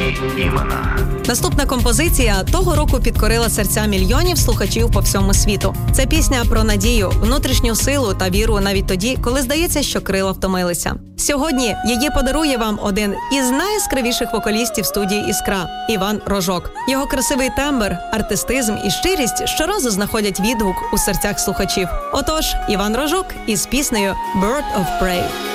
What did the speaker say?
Наші імена. Наступна композиція того року підкорила серця мільйонів слухачів по всьому світу. Це пісня про надію, внутрішню силу та віру навіть тоді, коли здається, що крила втомилися. Сьогодні її подарує вам один із найяскравіших вокалістів студії «Іскра» – Іван Рожок. Його красивий тембр, артистизм і щирість щоразу знаходять відгук у серцях слухачів. Отож, Іван Рожок із піснею «Bird of Prey».